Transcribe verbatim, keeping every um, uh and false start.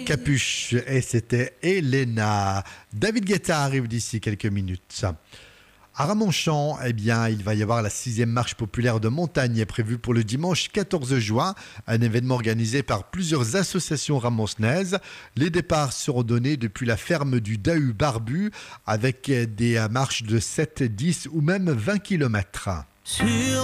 Capuche et c'était Elena. David Guetta arrive d'ici quelques minutes. À Ramonchamp, eh bien, il va y avoir la sixième marche populaire de montagne prévue pour le dimanche quatorze juin, un événement organisé par plusieurs associations ramoncenaises. Les départs seront donnés depuis la ferme du Dahu Barbu avec des marches de sept, dix ou même vingt kilomètres. Sur